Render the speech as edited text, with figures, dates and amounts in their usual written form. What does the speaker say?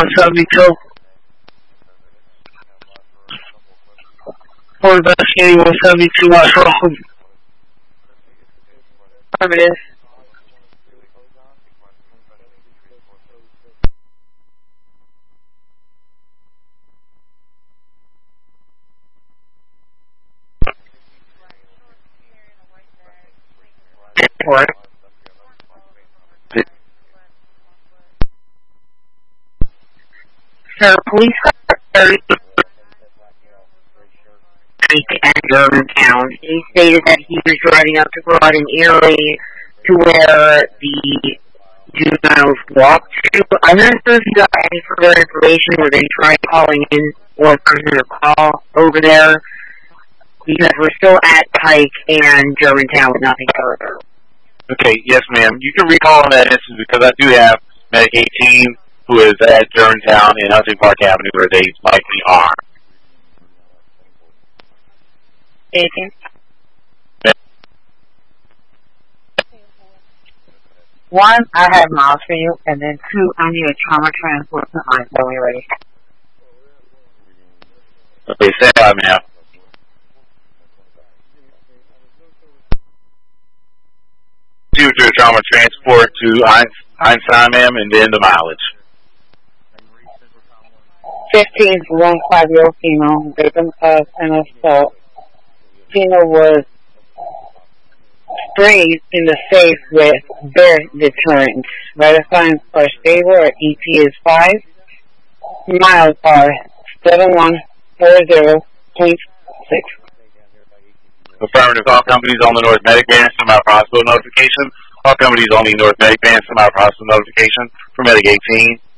Wasabi Toe. For investigating Wasabi 2 Ashrahu. Affirmative. What? Sir, police are at Germantown. He stated that he was driving up to Broad Erie to where the juveniles walked to. I'm not sure if you got any further information or they tried calling in or person a call over there because we're still at Pike and Germantown with nothing further. Okay, yes ma'am. You can recall in that instance because I do have Medicaid team who is at Germantown and Hunting Park Avenue where they likely are. Anything? One, I have miles for you, and then two, I need a trauma transport to mine when we're ready. Okay, say that, ma'am. Do your trauma transport to Einstein, ma'am, and then the mileage. 15 for 150 female, victim of an assault. Female was sprayed in the face with bear deterrents. Vital signs are stable or EP is 5. Miles are 7140.6. Affirmative. All companies on the North Medic Band send out hospital notification. All companies on the North Medic Band send out hospital notification for Medic 18.